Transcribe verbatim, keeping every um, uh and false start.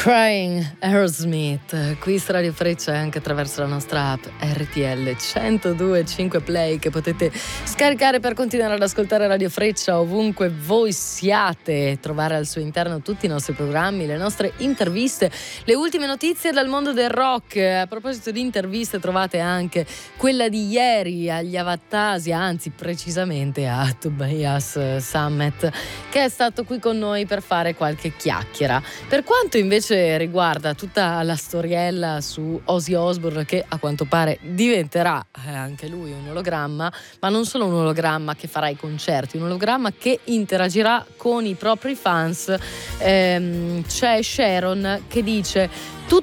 Crying Aerosmith, qui su Radio Freccia e anche attraverso la nostra app R T L centodue e cinque Play, che potete scaricare per continuare ad ascoltare Radio Freccia ovunque voi siate, trovare al suo interno tutti i nostri programmi, le nostre interviste, le ultime notizie dal mondo del rock. A proposito di interviste, trovate anche quella di ieri agli Avattasia, anzi precisamente a Tobias Sammet, che è stato qui con noi per fare qualche chiacchiera. Per quanto invece riguarda tutta la storiella su Ozzy Osbourne, che a quanto pare diventerà eh, anche lui un ologramma, ma non solo un ologramma che farà i concerti, un ologramma che interagirà con i propri fans. Ehm, c'è Sharon che dice: tutto